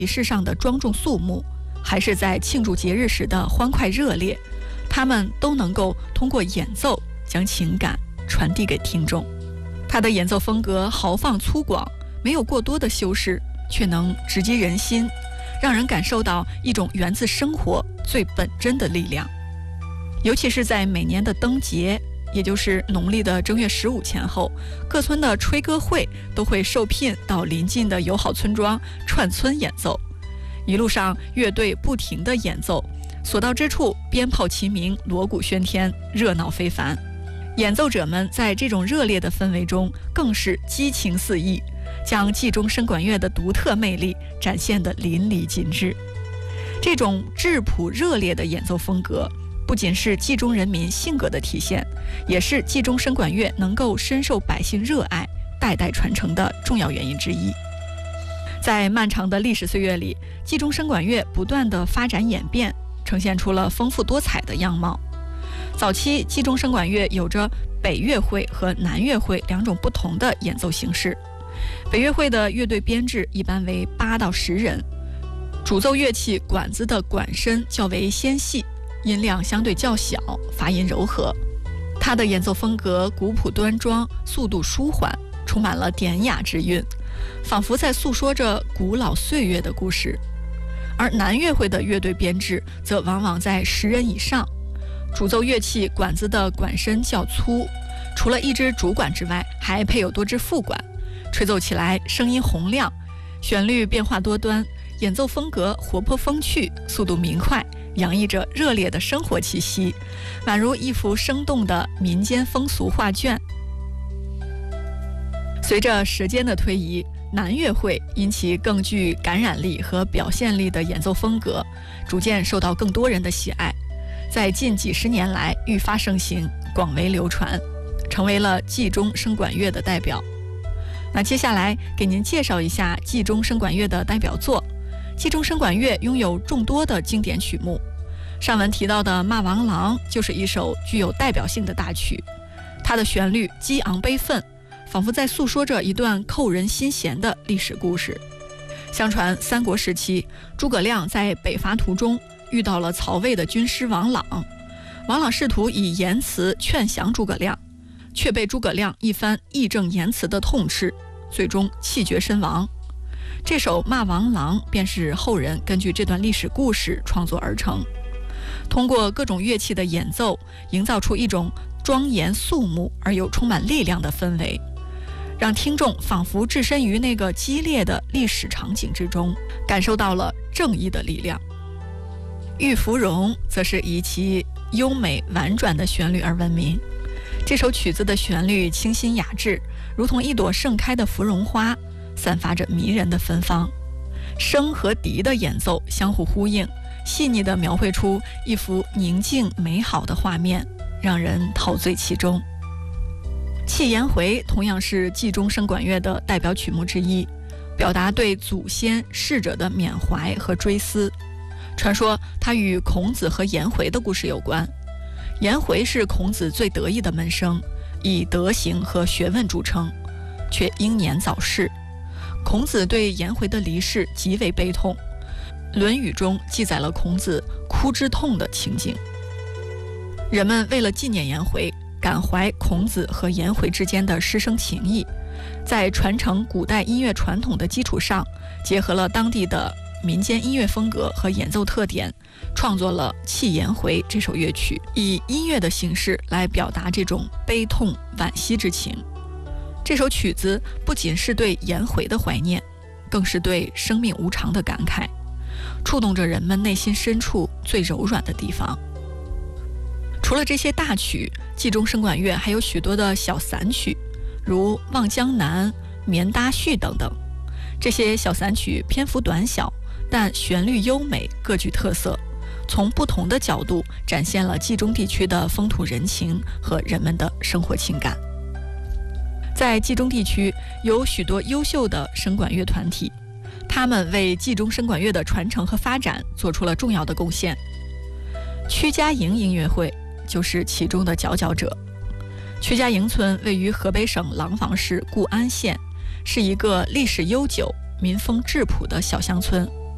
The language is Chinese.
仪式上的庄重肃穆，还是在庆祝节日时的欢快热烈，他们都能够通过演奏将情感传递给听众。他的演奏风格豪放粗犷，没有过多的修饰，却能直击人心，让人感受到一种源自生活最本真的力量。尤其是在每年的灯节，也就是农历的正月15前后，各村的吹歌会都会受聘到邻近的友好村庄串村演奏，一路上乐队不停地演奏，所到之处鞭炮齐鸣，锣鼓喧天，热闹非凡。演奏者们在这种热烈的氛围中更是激情四溢，将冀中笙管乐的独特魅力展现得淋漓尽致。这种质朴热烈的演奏风格不仅是冀中人民性格的体现，也是冀中笙管乐能够深受百姓热爱、代代传承的重要原因之一。在漫长的历史岁月里，冀中笙管乐不断地发展演变，呈现出了丰富多彩的样貌。早期冀中笙管乐有着北乐会和南乐会两种不同的演奏形式。北乐会的乐队编制一般为8到10人，主奏乐器管子的管身较为纤细，音量相对较小，发音柔和。他的演奏风格古朴端庄，速度舒缓，充满了典雅之韵，仿佛在诉说着古老岁月的故事。而南乐会的乐队编制则往往在10人以上，主奏乐器管子的管身较粗，除了一支主管之外，还配有多支副管，吹奏起来声音洪亮，旋律变化多端，演奏风格活泼风趣，速度明快，洋溢着热烈的生活气息，宛如一幅生动的民间风俗画卷。随着时间的推移，南乐会因其更具感染力和表现力的演奏风格，逐渐受到更多人的喜爱，在近几十年来愈发盛行，广为流传，成为了冀中笙管乐的代表。那接下来给您介绍一下冀中笙管乐的代表作。冀中笙管乐拥有众多的经典曲目，上文提到的《骂王郎》就是一首具有代表性的大曲，它的旋律激昂悲愤，仿佛在诉说着一段扣人心弦的历史故事。相传三国时期，诸葛亮在北伐途中遇到了曹魏的军师王朗，王朗试图以言辞劝降诸葛亮，却被诸葛亮一番义正言辞的痛斥，最终气绝身亡。这首《骂王郎》便是后人根据这段历史故事创作而成，通过各种乐器的演奏，营造出一种庄严肃穆而又充满力量的氛围，让听众仿佛置身于那个激烈的历史场景之中，感受到了正义的力量。《玉芙蓉》则是以其优美婉转的旋律而闻名。这首曲子的旋律清新雅致，如同一朵盛开的芙蓉花，散发着迷人的芬芳。笙和笛的演奏相互呼应，细腻地描绘出一幅宁静美好的画面，让人陶醉其中。《泣颜回》同样是冀中笙管乐的代表曲目之一，表达对祖先逝者的缅怀和追思。传说它与孔子和颜回的故事有关。颜回是孔子最得意的门生，以德行和学问著称，却英年早逝。孔子对颜回的离世极为悲痛，《论语》中记载了孔子哭之痛的情景。人们为了纪念颜回，感怀孔子和颜回之间的师生情谊，在传承古代音乐传统的基础上，结合了当地的民间音乐风格和演奏特点，创作了《泣颜回》这首乐曲，以音乐的形式来表达这种悲痛惋惜之情。这首曲子不仅是对颜回的怀念，更是对生命无常的感慨，触动着人们内心深处最柔软的地方。除了这些大曲，冀中笙管乐还有许多的小散曲，如《望江南》《棉搭序》等等。这些小散曲篇幅短小，但旋律优美，各具特色，从不同的角度展现了冀中地区的风土人情和人们的生活情感。在冀中地区有许多优秀的笙管乐团体，他们为冀中笙管乐的传承和发展做出了重要的贡献。屈家营音乐会就是其中的佼佼者。屈家营村位于河北省廊坊市固安县，是一个历史悠久、民风质朴的小乡村。